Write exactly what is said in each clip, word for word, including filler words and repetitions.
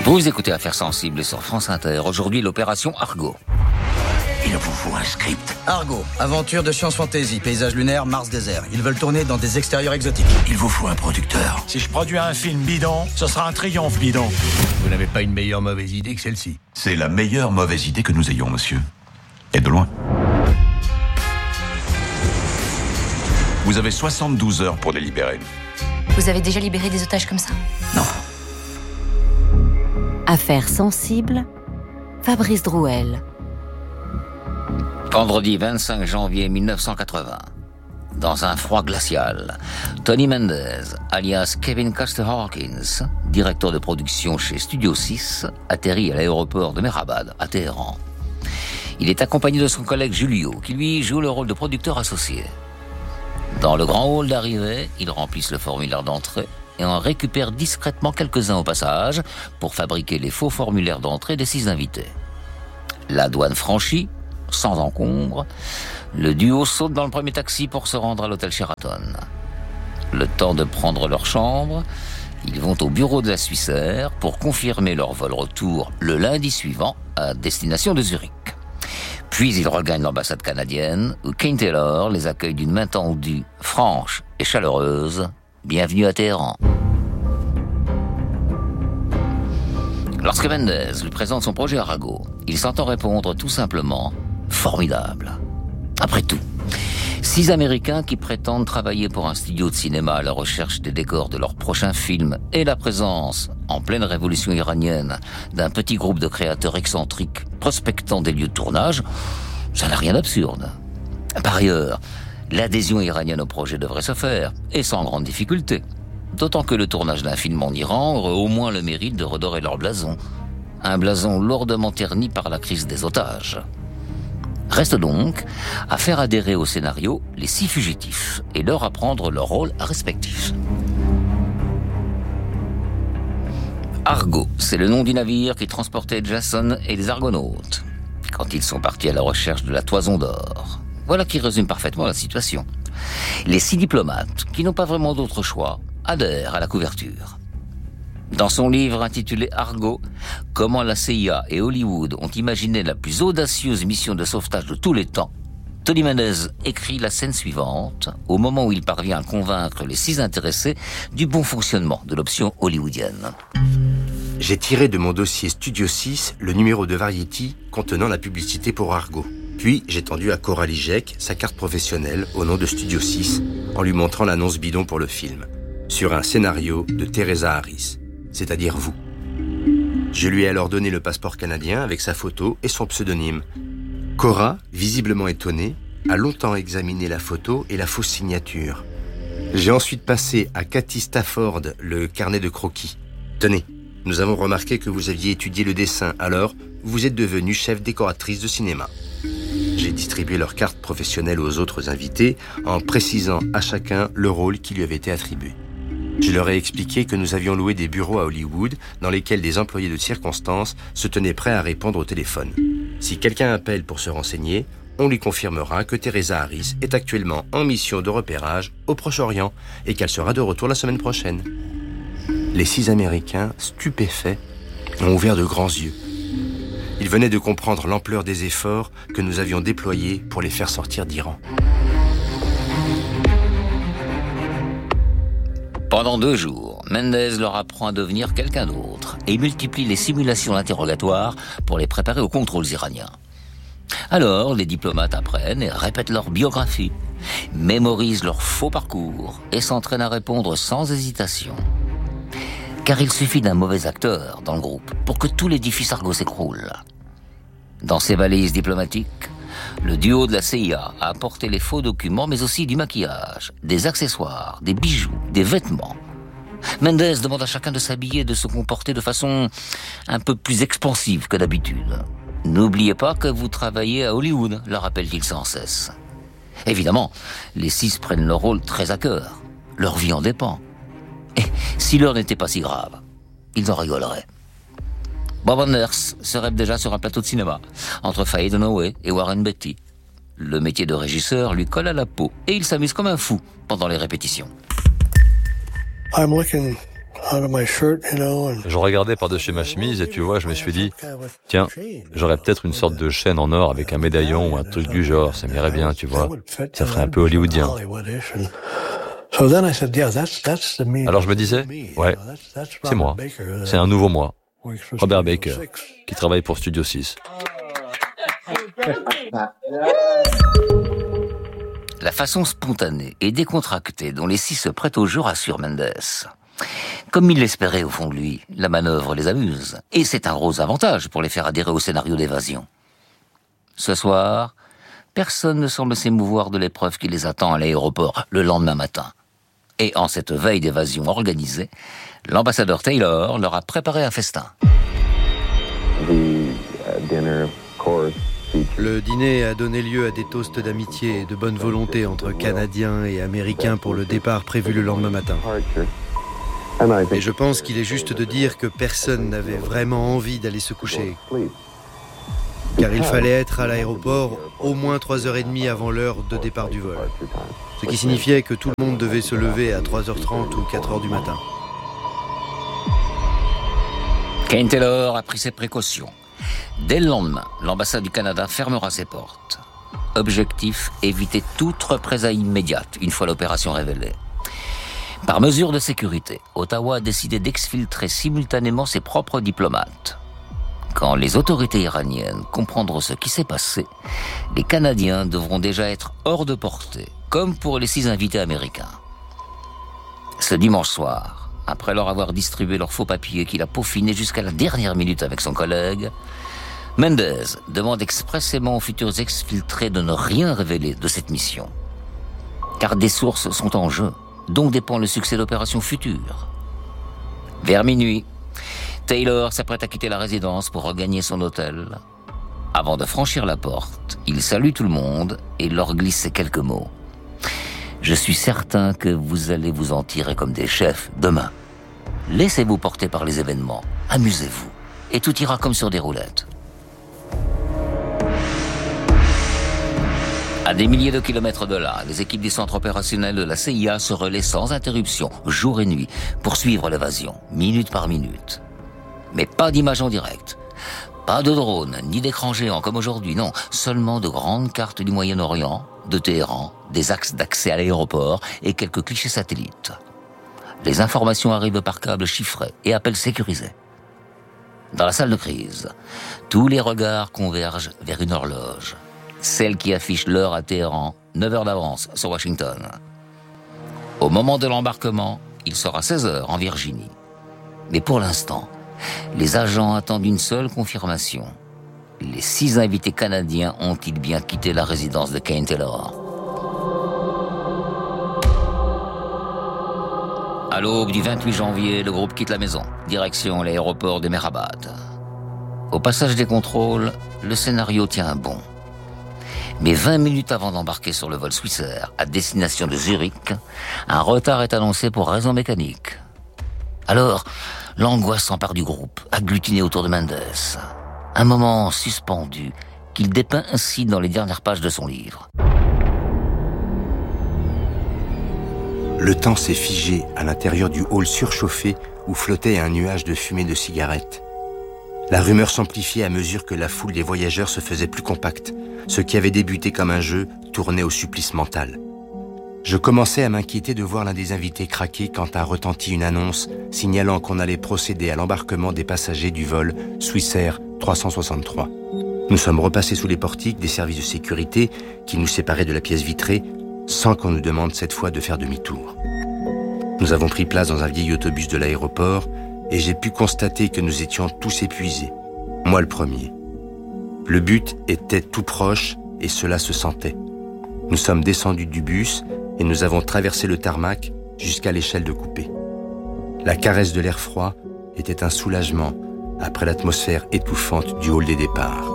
Vous écoutez Affaires sensibles sur France Inter. Aujourd'hui, l'opération Argo. Il vous faut un script. Argo, aventure de science fantasy, paysage lunaire, Mars désert. Ils veulent tourner dans des extérieurs exotiques. Il vous faut un producteur. Si je produis un film bidon, ce sera un triomphe bidon. Vous n'avez pas une meilleure mauvaise idée que celle-ci? C'est la meilleure mauvaise idée que nous ayons, monsieur. Et de loin. Vous avez soixante-douze heures pour les libérer. Vous avez déjà libéré des otages comme ça? Non. Affaires sensibles, Fabrice Drouel. Vendredi vingt-cinq janvier mille neuf cent quatre-vingts. Dans un froid glacial, Tony Mendez, alias Kevin Custer Hawkins, directeur de production chez Studio six, atterrit à l'aéroport de Mehrabad, à Téhéran. Il est accompagné de son collègue Julio, qui lui joue le rôle de producteur associé. Dans le grand hall d'arrivée, ils remplissent le formulaire d'entrée et en récupèrent discrètement quelques-uns au passage pour fabriquer les faux formulaires d'entrée des six invités. La douane franchie, sans encombre, le duo saute dans le premier taxi pour se rendre à l'hôtel Sheraton. Le temps de prendre leur chambre, ils vont au bureau de la Suissair pour confirmer leur vol retour le lundi suivant à destination de Zurich. Puis ils regagnent l'ambassade canadienne où Kane Taylor les accueille d'une main tendue, franche et chaleureuse. Bienvenue à Téhéran. Lorsque Mendez lui présente son projet Argo, il s'entend répondre tout simplement « formidable ». Après tout, six Américains qui prétendent travailler pour un studio de cinéma à la recherche des décors de leur prochain film et la présence, en pleine révolution iranienne, d'un petit groupe de créateurs excentriques prospectant des lieux de tournage, ça n'a rien d'absurde. Par ailleurs, l'adhésion iranienne au projet devrait se faire, et sans grande difficulté. D'autant que le tournage d'un film en Iran aurait au moins le mérite de redorer leur blason. Un blason lourdement terni par la crise des otages. Reste donc à faire adhérer au scénario les six fugitifs et leur apprendre leur rôle respectif. Argo, c'est le nom du navire qui transportait Jason et les Argonautes quand ils sont partis à la recherche de la toison d'or. Voilà qui résume parfaitement la situation. Les six diplomates, qui n'ont pas vraiment d'autre choix, adhèrent à la couverture. Dans son livre intitulé Argo, comment la C I A et Hollywood ont imaginé la plus audacieuse mission de sauvetage de tous les temps, Tony Mendez écrit la scène suivante, au moment où il parvient à convaincre les six intéressés du bon fonctionnement de l'option hollywoodienne. J'ai tiré de mon dossier Studio six le numéro de Variety contenant la publicité pour Argo. Puis j'ai tendu à Coralie Jek sa carte professionnelle au nom de Studio six en lui montrant l'annonce bidon pour le film, sur un scénario de Teresa Harris, c'est-à-dire vous. Je lui ai alors donné le passeport canadien avec sa photo et son pseudonyme. Cora, visiblement étonnée, a longtemps examiné la photo et la fausse signature. J'ai ensuite passé à Cathy Stafford le carnet de croquis. Tenez, nous avons remarqué que vous aviez étudié le dessin, alors vous êtes devenue chef décoratrice de cinéma. J'ai distribué leurs cartes professionnelles aux autres invités en précisant à chacun le rôle qui lui avait été attribué. Je leur ai expliqué que nous avions loué des bureaux à Hollywood dans lesquels des employés de circonstance se tenaient prêts à répondre au téléphone. Si quelqu'un appelle pour se renseigner, on lui confirmera que Teresa Harris est actuellement en mission de repérage au Proche-Orient et qu'elle sera de retour la semaine prochaine. Les six Américains, stupéfaits, ont ouvert de grands yeux. Ils venaient de comprendre l'ampleur des efforts que nous avions déployés pour les faire sortir d'Iran. Pendant deux jours, Mendez leur apprend à devenir quelqu'un d'autre et multiplie les simulations d'interrogatoire pour les préparer aux contrôles iraniens. Alors, les diplomates apprennent et répètent leur biographie, mémorisent leur faux parcours et s'entraînent à répondre sans hésitation. Car il suffit d'un mauvais acteur dans le groupe pour que tout l'édifice Argo s'écroule. Dans ses valises diplomatiques, le duo de la C I A a apporté les faux documents, mais aussi du maquillage, des accessoires, des bijoux, des vêtements. Mendez demande à chacun de s'habiller et de se comporter de façon un peu plus expansive que d'habitude. N'oubliez pas que vous travaillez à Hollywood, leur rappelle-t-il sans cesse. Évidemment, les six prennent leur rôle très à cœur. Leur vie en dépend. Et si l'heure n'était pas si grave, ils en rigoleraient. Bob Anders se rêve déjà sur un plateau de cinéma, entre Faye Dunaway et Warren Beatty. Le métier de régisseur lui colle à la peau et il s'amuse comme un fou pendant les répétitions. I'm looking Je regardais par-dessus ma chemise et tu vois, je me suis dit, tiens, j'aurais peut-être une sorte de chaîne en or avec un médaillon ou un truc du genre, ça m'irait bien, tu vois. Ça ferait un peu hollywoodien. Alors je me disais, ouais, c'est moi, c'est un nouveau moi, Robert Baker, qui travaille pour Studio six. La façon spontanée et décontractée dont les six se prêtent au jeu rassure Mendes. Comme il l'espérait au fond de lui, la manœuvre les amuse. Et c'est un gros avantage pour les faire adhérer au scénario d'évasion. Ce soir, personne ne semble s'émouvoir de l'épreuve qui les attend à l'aéroport le lendemain matin. Et en cette veille d'évasion organisée, l'ambassadeur Taylor leur a préparé un festin. Le dîner a donné lieu à des toasts d'amitié et de bonne volonté entre Canadiens et Américains pour le départ prévu le lendemain matin. Et je pense qu'il est juste de dire que personne n'avait vraiment envie d'aller se coucher. Car il fallait être à l'aéroport au moins trois heures trente avant l'heure de départ du vol. Ce qui signifiait que tout le monde devait se lever à trois heures trente ou quatre heures du matin. Kane Taylor a pris ses précautions. Dès le lendemain, l'ambassade du Canada fermera ses portes. Objectif, éviter toute représailles immédiate une fois l'opération révélée. Par mesure de sécurité, Ottawa a décidé d'exfiltrer simultanément ses propres diplomates. Quand les autorités iraniennes comprendront ce qui s'est passé, les Canadiens devront déjà être hors de portée, comme pour les six invités américains. Ce dimanche soir, après leur avoir distribué leurs faux papiers qu'il a peaufinés jusqu'à la dernière minute avec son collègue, Mendes demande expressément aux futurs exfiltrés de ne rien révéler de cette mission. Car des sources sont en jeu, dont dépend le succès d'opérations futures. Vers minuit, Taylor s'apprête à quitter la résidence pour regagner son hôtel. Avant de franchir la porte, il salue tout le monde et leur glisse ces quelques mots. « Je suis certain que vous allez vous en tirer comme des chefs demain. Laissez-vous porter par les événements, amusez-vous, et tout ira comme sur des roulettes. » À des milliers de kilomètres de là, les équipes du centre opérationnel de la C I A se relaient sans interruption, jour et nuit, pour suivre l'évasion, minute par minute. Mais pas d'image en direct. Pas de drone, ni d'écran géant comme aujourd'hui, non. Seulement de grandes cartes du Moyen-Orient, de Téhéran, des axes d'accès à l'aéroport et quelques clichés satellites. Les informations arrivent par câble chiffré et appels sécurisés. Dans la salle de crise, tous les regards convergent vers une horloge. Celle qui affiche l'heure à Téhéran, neuf heures d'avance sur Washington. Au moment de l'embarquement, il sera seize heures en Virginie. Mais pour l'instant, les agents attendent une seule confirmation. Les six invités canadiens ont-ils bien quitté la résidence de Kane Taylor? À l'aube du vingt-huit janvier, le groupe quitte la maison, direction l'aéroport de Mehrabad. Au passage des contrôles, le scénario tient bon. Mais vingt minutes avant d'embarquer sur le vol Swissair à destination de Zurich, un retard est annoncé pour raison mécanique. Alors, l'angoisse s'empare du groupe, agglutiné autour de Mendes. Un moment suspendu qu'il dépeint ainsi dans les dernières pages de son livre. Le temps s'est figé à l'intérieur du hall surchauffé où flottait un nuage de fumée de cigarettes. La rumeur s'amplifiait à mesure que la foule des voyageurs se faisait plus compacte. Ce qui avait débuté comme un jeu tournait au supplice mental. Je commençais à m'inquiéter de voir l'un des invités craquer quand a retenti une annonce signalant qu'on allait procéder à l'embarquement des passagers du vol Swissair trois cent soixante-trois. Nous sommes repassés sous les portiques des services de sécurité qui nous séparaient de la pièce vitrée sans qu'on nous demande cette fois de faire demi-tour. Nous avons pris place dans un vieil autobus de l'aéroport et j'ai pu constater que nous étions tous épuisés, moi le premier. Le but était tout proche et cela se sentait. Nous sommes descendus du bus et nous avons traversé le tarmac jusqu'à l'échelle de coupé. La caresse de l'air froid était un soulagement après l'atmosphère étouffante du hall des départs.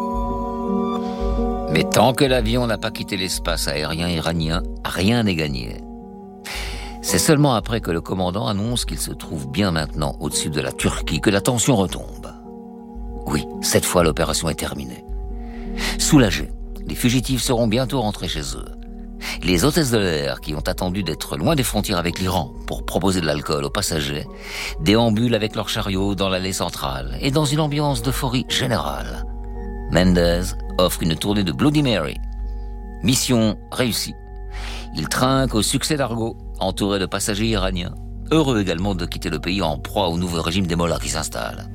Mais tant que l'avion n'a pas quitté l'espace aérien iranien, rien n'est gagné. C'est seulement après que le commandant annonce qu'il se trouve bien maintenant au-dessus de la Turquie que la tension retombe. Oui, cette fois l'opération est terminée. Soulagés, les fugitifs seront bientôt rentrés chez eux. Les hôtesses de l'air, qui ont attendu d'être loin des frontières avec l'Iran pour proposer de l'alcool aux passagers, déambulent avec leurs chariots dans l'allée centrale et dans une ambiance d'euphorie générale. Mendes offre une tournée de Bloody Mary. Mission réussie. Il trinque au succès d'Argo, entouré de passagers iraniens, heureux également de quitter le pays en proie au nouveau régime des mollahs qui s'installe.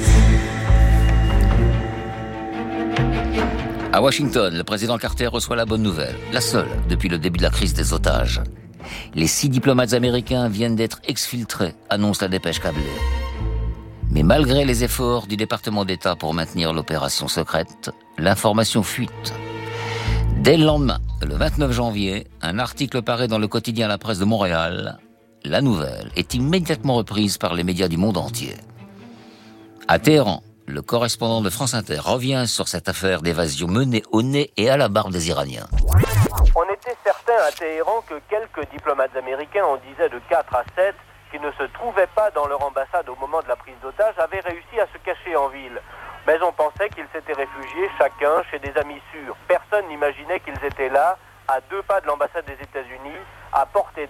À Washington, le président Carter reçoit la bonne nouvelle, la seule depuis le début de la crise des otages. Les six diplomates américains viennent d'être exfiltrés, annonce la dépêche câblée. Mais malgré les efforts du département d'État pour maintenir l'opération secrète, l'information fuite. Dès le lendemain, le vingt-neuf janvier, un article paraît dans le quotidien La Presse de Montréal. La nouvelle est immédiatement reprise par les médias du monde entier. À Téhéran, le correspondant de France Inter revient sur cette affaire d'évasion menée au nez et à la barbe des Iraniens. On était certain à Téhéran que quelques diplomates américains, on disait de quatre à sept, qui ne se trouvaient pas dans leur ambassade au moment de la prise d'otage, avaient réussi à se cacher en ville. Mais on pensait qu'ils s'étaient réfugiés chacun chez des amis sûrs. Personne n'imaginait qu'ils étaient là, à deux pas de l'ambassade des États-Unis, à portée